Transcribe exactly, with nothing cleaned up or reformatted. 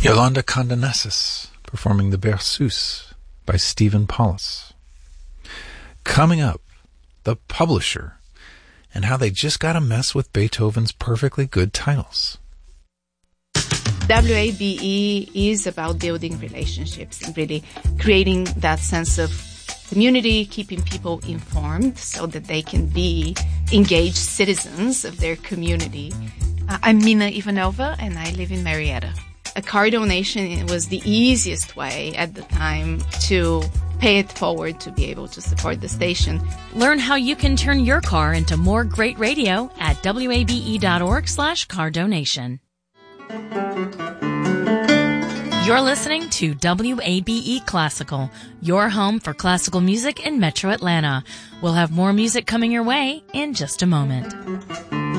Yolanda Condonessis performing the Berceuse by Stephen Paulus. Coming up, The Publisher and how they just got to mess with Beethoven's perfectly good titles. W A B E is about building relationships and really creating that sense of community, keeping people informed so that they can be engaged citizens of their community. Uh, I'm Mina Ivanova, and I live in Marietta. A car donation was the easiest way at the time to pay it forward to be able to support the station. Learn how you can turn your car into more great radio at wabe.org slash car donation. You're listening to W A B E Classical, your home for classical music in Metro Atlanta. We'll have more music coming your way in just a moment.